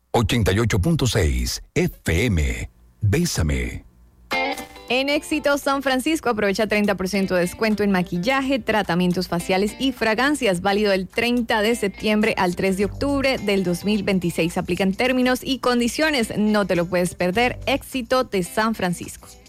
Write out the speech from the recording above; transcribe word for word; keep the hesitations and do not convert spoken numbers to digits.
ochenta y ocho punto seis F M. Bésame. En Éxito San Francisco aprovecha treinta por ciento de descuento en maquillaje, tratamientos faciales y fragancias, válido del treinta de septiembre al tres de octubre del dos mil veintiséis. Aplican términos y condiciones, no te lo puedes perder. Éxito de San Francisco.